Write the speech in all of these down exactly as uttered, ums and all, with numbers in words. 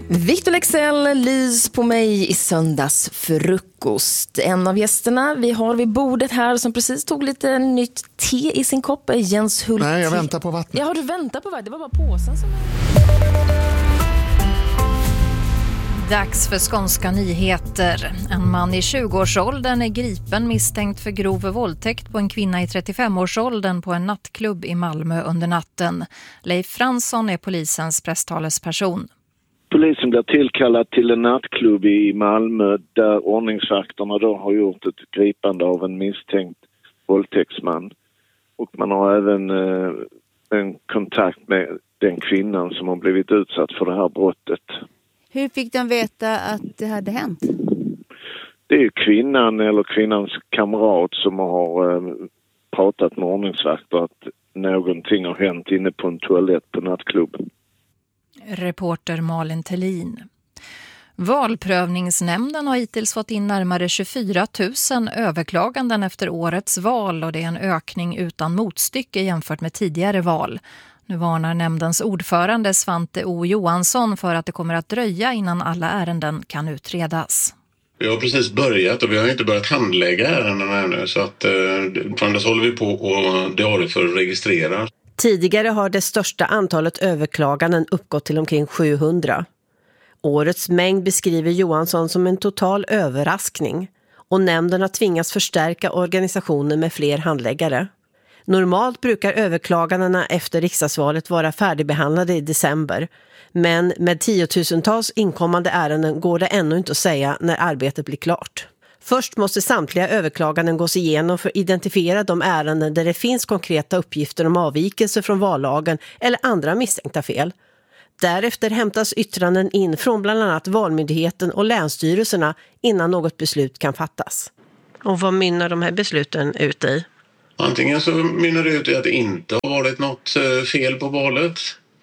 Victor Leksell lys på mig i söndags frukost. En av gästerna vi har vid bordet här som precis tog lite nytt te i sin kopp är Jens Hult. Nej, jag väntar på vattnet. Ja, har du väntat på vattnet? Det var bara påsen som... Dags för skånska nyheter. En man i tjugoårsåldern är gripen misstänkt för grov våldtäkt på en kvinna i trettiofemårsåldern på en nattklubb i Malmö under natten. Leif Fransson är polisens presstalesperson. Polisen blir tillkallad till en nattklubb i Malmö där ordningsvakterna då har gjort ett gripande av en misstänkt våldtäktsman. Och man har även eh, en kontakt med den kvinnan som har blivit utsatt för det här brottet. Hur fick de veta att det hade hänt? Det är kvinnan eller kvinnans kamrat som har eh, pratat med ordningsvakter att någonting har hänt inne på en toalett på nattklubben. Reporter Malin Tellin. Valprövningsnämnden har hittills fått in närmare tjugofyra tusen överklaganden efter årets val och det är en ökning utan motstycke jämfört med tidigare val. Nu varnar nämndens ordförande Svante O. Johansson för att det kommer att dröja innan alla ärenden kan utredas. Vi har precis börjat och vi har inte börjat handlägga ärendena ännu så att eh, från håller vi på och diarier för att registrera. Tidigare har det största antalet överklaganden uppgått till omkring sjuhundra. Årets mängd beskriver Johansson som en total överraskning och nämnden har tvingats förstärka organisationen med fler handläggare. Normalt brukar överklagandena efter riksdagsvalet vara färdigbehandlade i december, men med tiotusentals inkommande ärenden går det ännu inte att säga när arbetet blir klart. Först måste samtliga överklaganden gås igenom för att identifiera de ärenden där det finns konkreta uppgifter om avvikelser från vallagen eller andra misstänkta fel. Därefter hämtas yttranden in från bland annat Valmyndigheten och länsstyrelserna innan något beslut kan fattas. Och vad mynnar de här besluten ut i? Antingen så mynnar det ut i att det inte har varit något fel på valet.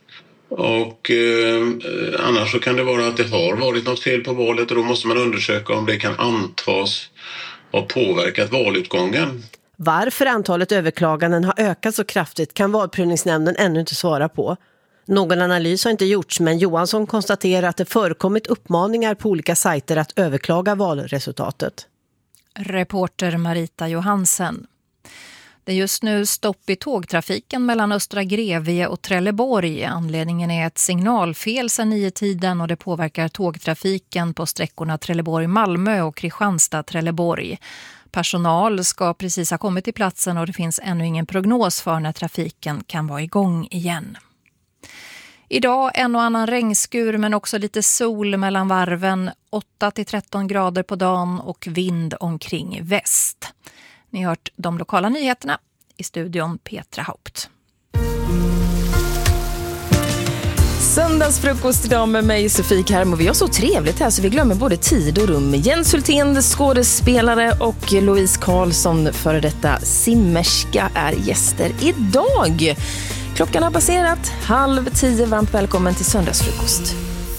Och eh, annars så kan det vara att det har varit något fel på valet och då måste man undersöka om det kan antas ha påverkat valutgången. Varför antalet överklaganden har ökat så kraftigt kan valprövningsnämnden ännu inte svara på. Någon analys har inte gjorts men Johansson konstaterar att det förekommit uppmaningar på olika sajter att överklaga valresultatet. Reporter Marita Johansen. Det är just nu stopp i tågtrafiken mellan Östra Grevie och Trelleborg. Anledningen är ett signalfel sedan nio tiden och det påverkar tågtrafiken på sträckorna Trelleborg-Malmö och Kristianstad-Trelleborg. Personal ska precis ha kommit till platsen och det finns ännu ingen prognos för när trafiken kan vara igång igen. Idag en och annan regnskur men också lite sol mellan varven, åtta till tretton grader på dagen och vind omkring väst. Ni har hört de lokala nyheterna i studion Petra Haupt. Söndagsfrukost idag med mig Sofie Karm och vi har så trevligt här så vi glömmer både tid och rum. Jens Hultén, skådespelare och Louise Karlsson, före detta simmerska, är gäster idag. Klockan har passerat halv tio. Varmt välkommen till Söndagsfrukost.